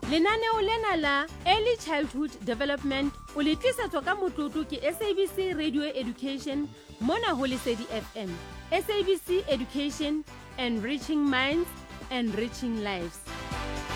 Lenaneo lena la Early Childhood Development o le tlisetswa ka motlotlo ke SABC Radio Education mona ho Lesedi FM. SABC Education, enriching minds, enriching lives.